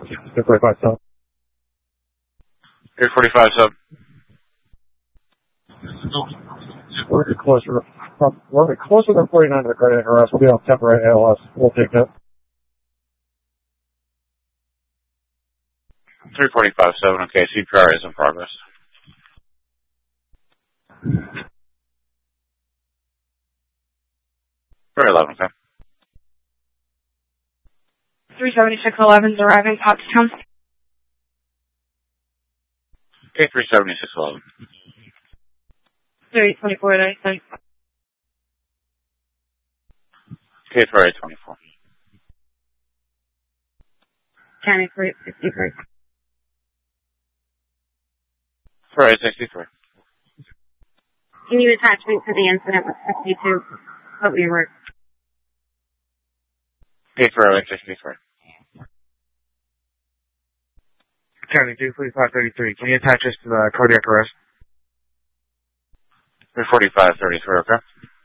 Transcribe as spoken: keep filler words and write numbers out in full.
two forty-five sub. three forty-five sub. We're getting closer. We're getting closer than forty-nine to the cardiac arrest. We'll be on temporary A L S. We'll take that. three forty-five seven, okay, C P R is in progress. three eleven, okay. three seventy-six eleven's arriving, Pottstown. Okay, three seventy-six eleven. three twenty-four, thanks. Okay, for eight twenty-four. County three sixty-three. For eight sixty-three. Can you attach me to the incident with sixty-two? But we were. Okay, for eight sixty-three. County two forty-five thirty-three. Can you attach us to the cardiac arrest? three forty-five thirty-three, okay.